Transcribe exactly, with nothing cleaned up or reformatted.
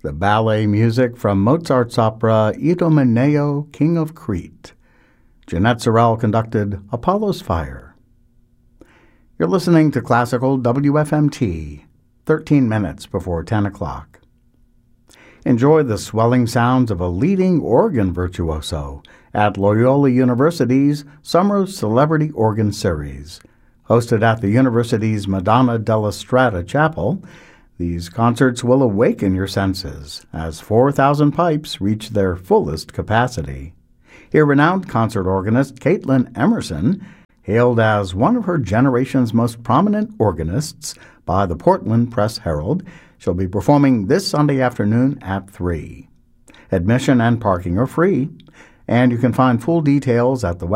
the ballet music from Mozart's opera Idomeneo, King of Crete. Jeanette Sorrell conducted Apollo's Fire. You're listening to Classical W F M T, thirteen minutes before ten o'clock. Enjoy the swelling sounds of a leading organ virtuoso at Loyola University's Summer Celebrity Organ Series. Hosted at the university's Madonna della Strata Chapel, these concerts will awaken your senses as four thousand pipes reach their fullest capacity. Hear renowned concert organist Caitlin Emerson, hailed as one of her generation's most prominent organists by the Portland Press Herald. She'll be performing this Sunday afternoon at three. Admission and parking are free, and you can find full details at the